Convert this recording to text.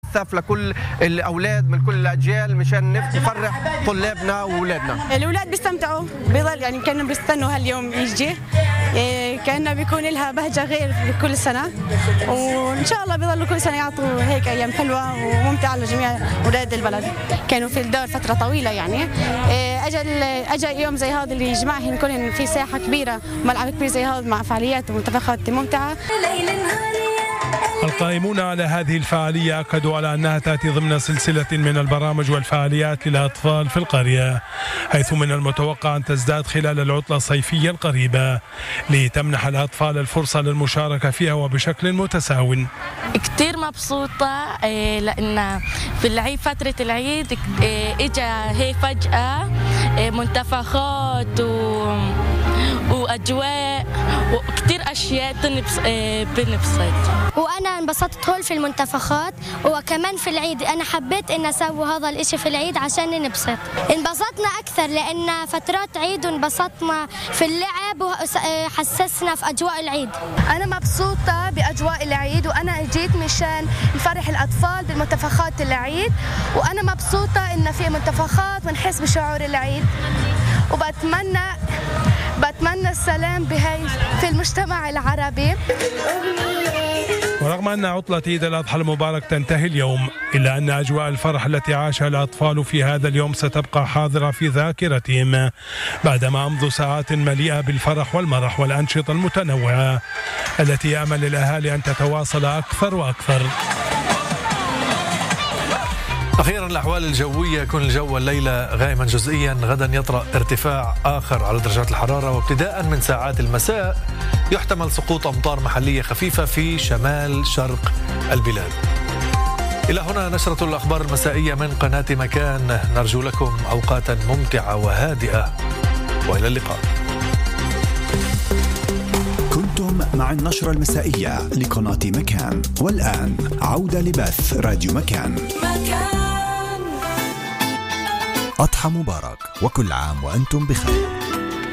مكثف لكل الأولاد من كل الأجيال مشان نفرح طلابنا وأولادنا. الأولاد بيستمتعوا، بيضل يعني كانوا بيستنوا هاليوم يجي، كأنه بيكون لها بهجة غير كل سنة، وإن شاء الله بيضلوا كل سنة يعطوا هيك أيام حلوة وممتعة لجميع أولاد البلد. كانوا في الدار فترة طويلة يعني، أجا يوم زي هذا اللي يجمعهم كلهم في ساحة كبيرة وملعب كبير زي هذا مع فعاليات ومنتفخات ممتعة. القائمون على هذه الفعالية أكدوا على أنها تأتي ضمن سلسلة من البرامج والفعاليات للأطفال في القرية، حيث من المتوقع أن تزداد خلال العطلة الصيفية القريبة لتمنح الأطفال الفرصة للمشاركة فيها وبشكل متساو. كتير مبسوطة لأن في العيد فترة العيد إجا هي فجأة منتفخات وأجواء وكتير أشياء بنبسط. وأنا انبسطت هول في المنتفخات وكمان في العيد، أنا حبيت إن أسوي هذا الإشي في العيد عشان نبسط. انبسطنا أكثر لأن فترات عيد وانبسطنا في اللعب وحسسنا في أجواء العيد. أنا مبسوطة بأجواء العيد وأنا جيت مشان نفرح الأطفال بالمنتفخات العيد، وأنا مبسوطة إن في منتفخات ونحس بشعور العيد، وبتمنى السلام في المجتمع العربي. ورغم أن عطلة عيد الأضحى المبارك تنتهي اليوم، إلا أن أجواء الفرح التي عاشها الأطفال في هذا اليوم ستبقى حاضرة في ذاكرتهم بعدما أمضوا ساعات مليئة بالفرح والمرح والأنشطة المتنوعة التي يأمل الأهالي أن تتواصل أكثر وأكثر. أخيرا الأحوال الجوية، يكون الجو الليلة غائما جزئيا، غدا يطرأ ارتفاع آخر على درجات الحرارة، وابتداء من ساعات المساء يحتمل سقوط أمطار محلية خفيفة في شمال شرق البلاد. إلى هنا نشرة الأخبار المسائية من قناة مكان، نرجو لكم أوقاتا ممتعة وهادئة وإلى اللقاء. كنتم مع النشرة المسائية لقناة مكان، والآن عودة لبث راديو مكان. أضحى مبارك وكل عام وأنتم بخير.